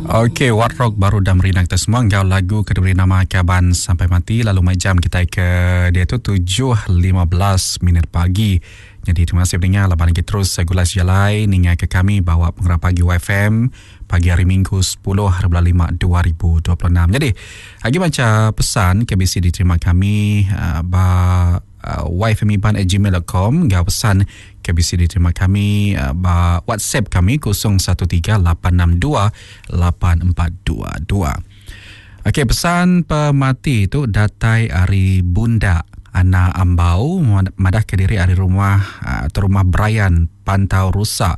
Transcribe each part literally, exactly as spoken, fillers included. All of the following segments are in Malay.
Okey, What Rock baru dah merinang kita semua. Engkau lagu kedua nama Kaban Sampai Mati. Lalu mai jam kita ke dia tu tujuh lima belas minit pagi. Jadi terima kasih pendengar. Laban kita terus gulas jalai ningai ke kami bawa pengerak pagi Y F M pagi hari Minggu sepuluh bulan lima dua ribu dua puluh enam. Jadi lagi macam pesan K B C diterima kami uh, ba uh, y f m iban at gmail dot com. Gau pesan K B C diterima kami uh, ba WhatsApp kami kosong satu tiga lapan enam dua lapan empat dua dua. Okey, pesan pemati itu datai ari bunda Ana Ambau madah ke diri ari rumah atau rumah Brian Pantau Rusak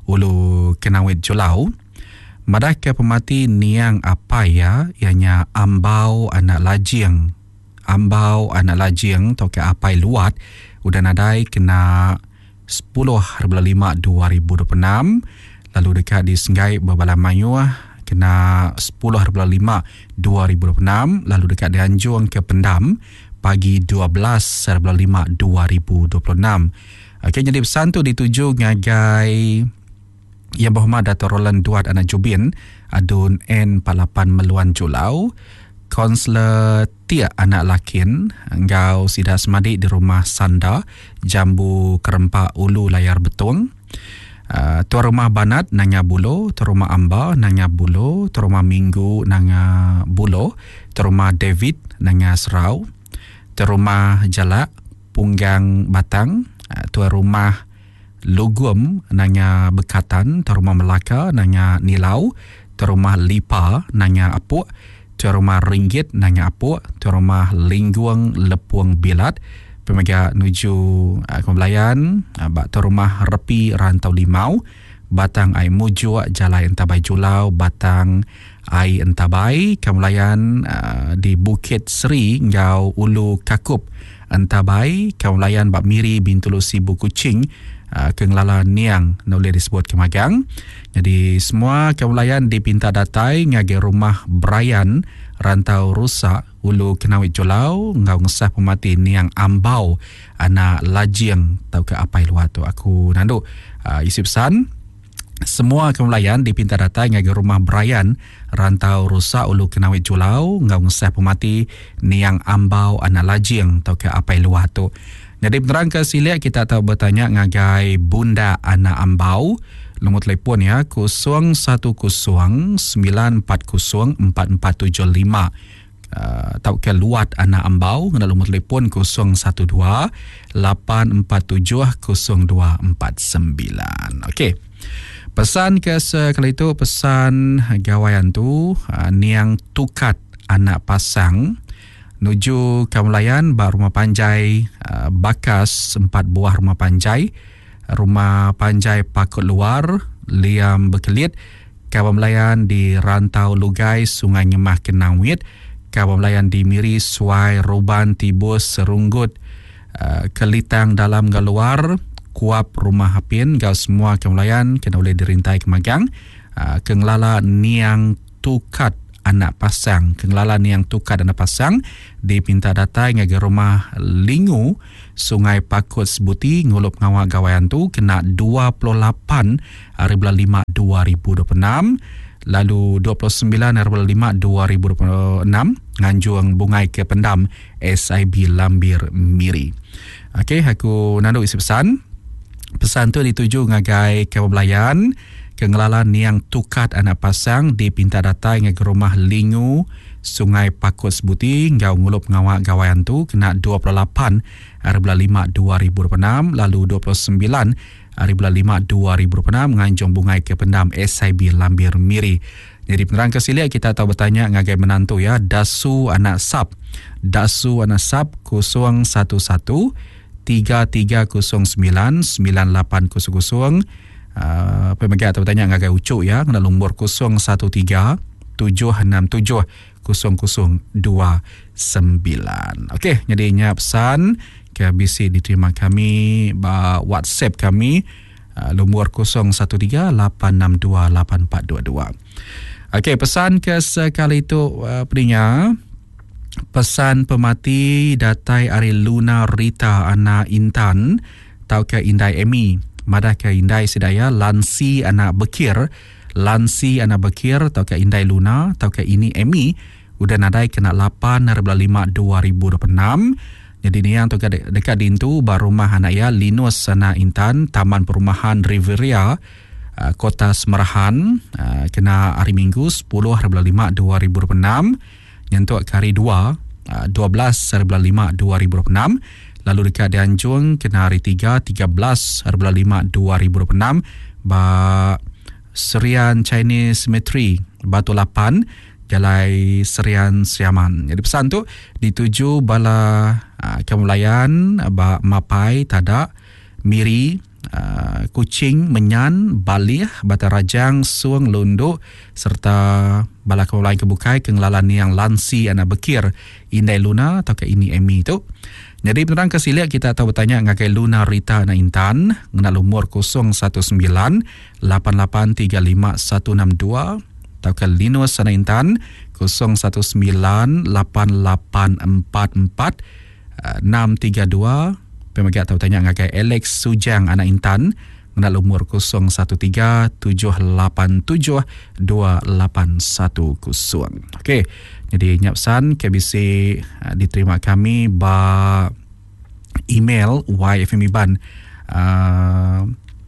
Ulu Kenawit Julau. Madah ke pemati niang apa ya ianya Ambau anak lajing. Ambau anak lajing atau ke apai luat udah nadai kena sepuluh bulan lima dua ribu dua puluh enam. Lalu dekat di Senggai Babala Mayu kena sepuluh bulan lima dua ribu dua puluh enam. Lalu dekat di Anjung ke Pendam pagi dua belas bulan lima dua ribu dua puluh enam. Okey, jadi pesan tu dituju ngagai Yang Berhormat Dato' Roland Duat Anak Jubin Adun N empat lapan Meluan Julau, Konselor Tia Anak Lakin Engkau Sidah Semadi di Rumah Sanda Jambu Kerempak Ulu Layar Betung. Uh, Tuan Rumah Banat Nanya Bulo, Tuan Rumah Amba Nanya Bulo, Tuan Rumah Minggu Nanya Bulo, Tuan Rumah David Nanya Serau, Tuan Rumah Jalak Punggang Batang, uh, Tuan Rumah Lugum Nanya Bekatan, Tuan Rumah Melaka Nanya Nilau, Tuan Rumah Lipa Nanya Apuk, Tuan Rumah Ringgit Nanya Apuk, Tuan Rumah Lingguang Lepuang Bilat, Pemega nuju uh, Kembelayan, uh, Tuan Rumah Repi Rantau Limau, Batang Ai Muju Jalai Entabai Julau, Batang Ai Entabai Kembelayan uh, di Bukit Seri Ngau Ulu Kakup Entabai Kembelayan Bak Miri Bintulu Sibu Kucing uh, Kenglala Niang boleh disebut Kemagang. Jadi semua kembelayan dipinta datai ngage rumah Brian Rantau Rusak Ulu Kenawit Julau ngau ngesah pemati Niang Ambau anak lajing tau ke apa luar tu. Aku nandu uh, isi pesan semua kembelayan dipinta datai ngage rumah Brian Rantau Rusak Ulu Kenawit Julau ngau ngesah pemati Niang Ambau anak lajing tau ke apa luar tu. Jadi penerang ke silik kita tahu bertanya ngagai bunda anak Ambau. Nombor telefon ya kosong satu kosong sembilan empat kosong empat empat tujuh lima. Uh, tahu ke luat anak Ambau kena nombor telefon kosong satu dua lapan empat tujuh kosong dua empat sembilan. Okey. Pesan ke sekali itu pesan gawayan tu uh, niang tukat anak pasang nuju Kamulayan ba rumah panjai uh, Bakas empat buah rumah panjai. Rumah Panjai Pakut Luar, Liam Bekelit, Kawan Melayan di Rantau Lugai, Sungai Ngemah Kenawit, Kawan Melayan di Miri, Suai, Roban, Tibus, Serunggut, uh, Kelitang Dalam Galuar, Kuap Rumah Hapin, Gau semua Kawan Melayan kena boleh dirintai ke Magang, uh, Kenglala Niang Tukat Anak Pasang, Kenglala Niang Tukat Anak Pasang, dipinta datai ngagai rumah Lingu, Sungai Pakut Sebuti, Ngulup Ngawak Gawayan tu kena dua puluh lapan hari bulan lima dua ribu dua puluh enam. Lalu dua puluh sembilan hari bulan lima dua ribu dua puluh enam Nganjuang Bungai ke Pendam S I B Lambir Miri. Okey, aku nandu isi pesan. Pesan tu dituju ngagai Kebelayan Kengelala Niang Tukat Anak Pasang dipinta datai ngagai rumah Lingu, Sungai Pakut Sebuti, Ngau Ngulup Ngawak Gawayan tu kena dua puluh lapan hari bulan lima dua ribu dua puluh enam. Lalu dua puluh sembilan hari bulan lima dua ribu dua puluh enam Nganjung Bungai ke Pendam S I B Lambir Miri. Jadi penerang kesilia kita tahu bertanya ngagai menantu ya Dasu Anak Sap, Dasu Anak Sap kosong satu satu tiga tiga kosong sembilan sembilan lapan kosong kosong. Uh, Pemegang atau bertanya ngagai ucuk ya kena nombor kosong satu tiga tujuh enam tujuh kosong kosong dua sembilan. Okey, jadinya pesan K B C diterima kami ba WhatsApp kami uh, nombor kosong satu tiga lapan enam dua lapan empat dua dua. Okey, pesan ke sekali itu uh, pendengar, pesan pemati datai Ari Luna Rita Anak Intan tau ke Indai Emi madah ke Indai Sedaya Lansi Anak Bekir Lansi Ana Bekir atau ke Indai Luna atau ke Ini Emi udah nadai kena lapan bulan lima dua ribu dua puluh enam. Jadi ni yang dekat, dekat dintu barumah anak ya Linus Sana Intan Taman Perumahan Riveria uh, Kota Semerahan uh, kena hari Minggu sepuluh bulan lima dua ribu dua puluh enam. Nyentuk ke hari dua uh, dua belas bulan lima dua ribu dua puluh enam. Lalu dekat Dianjung kena hari tiga tiga belas bulan lima dua ribu dua puluh enam. Ba Serian Chinese Cemetery Batu Lapan Jalai Serian Siaman. Jadi pesan tu dituju bala uh, Kemulayan ba Mapai Tadak Miri uh, Kuching Menyan Balih Bata Rajang Suang Lunduk serta bala Kemulayan Kebukai Kenglalan yang Lansi Ana Bekir Indai Luna atau ke Ini Emi tu. Jadi penerang kesilik kita tahu bertanya ngakai Luna Rita Ana Intan ngenal umur kosong satu sembilan lapan lapan tiga lima satu enam dua atau ke Linus Ana Intan kosong satu sembilan lapan lapan empat empat enam tiga dua. Pemagak tahu tanya ngakai Alex Sujang Ana Intan ngenal umur kosong satu tiga tujuh lapan tujuh dua lapan satu kosong. Okey. Jadi nyapsan K B C uh, diterima kami ba email y f m iban uh,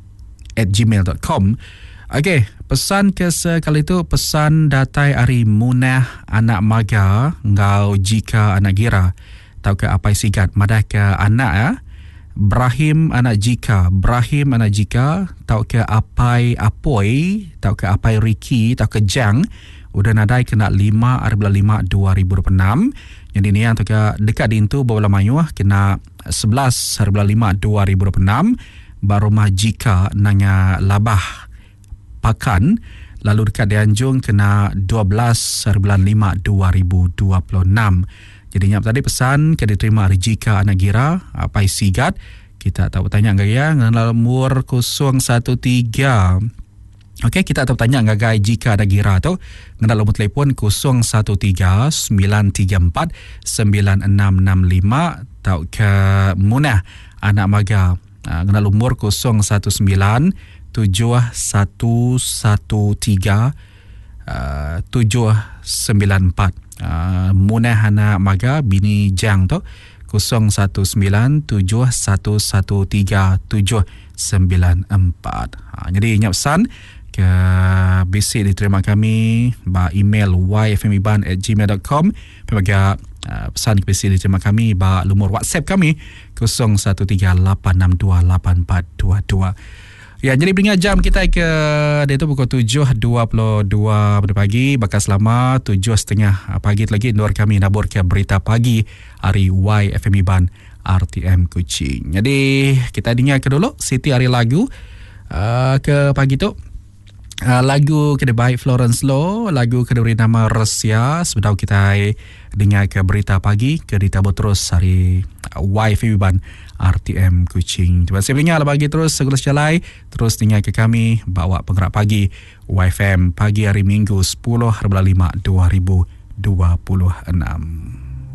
at gmail dot com. Okey, pesan ke sekali itu pesan datai ari munah anak maga ngau jika anak gira tau ke apai sigat madah ke anak ya. Brahim anak jika, Brahim anak jika tau ke apai apoi, tau ke apai Ricky, tau ke Jang udah nadai kena lima bulan lima dua ribu dua puluh enam. Jadi ni yang dekat dintu Bawala Mayuh kena sebelas bulan lima dua ribu dua puluh enam. Barumah Jika nanya Labah Pakan. Lalu dekat Dianjung kena dua belas bulan lima dua ribu dua puluh enam. Jadi nyap tadi pesan ke diterima hari Jika anak gira apa sigat. Kita tak bertanya gaya ngenal umur kosong satu tiga. Okey, kita tak bertanya ngagai jika ada gira tu ngenal nombor telefon kosong satu tiga sembilan tiga empat sembilan enam enam lima atau ke Munah anak maga ngenal umur kosong satu sembilan tujuh satu satu tiga tujuh sembilan empat. Munah anak maga bini Jang tu kosong satu sembilan tujuh satu satu tiga tujuh sembilan empat. Ha, jadi nyapsan ke basic diterima kami ba email y f m iban at gmail dot com. Pelbagai uh, pesan ke basic diterima kami ba lumur WhatsApp kami kosong satu tiga lapan enam dua lapan empat dua dua. Ya, jadi peringkat jam kita ke dia tu pukul tujuh dua puluh dua pada pagi. Bakal selama tujuh setengah pagi lagi Nur kami nabur ke berita pagi hari Y F M Iban R T M Kuching. Jadi kita dengar ke dulu Siti hari lagu uh, ke pagi tu. Uh, lagu kedua baik Florence Law, lagu kedua beri nama Resya. Sebelum kita dengar ke berita pagi, ke berita terus hari Y F M Iban R T M Kuching. Terima kasih dengar bagi terus segala sejalai. Terus dengar ke kami bawa penggerak pagi Y F M pagi hari Minggu sepuluh bulan lima dua ribu dua puluh enam.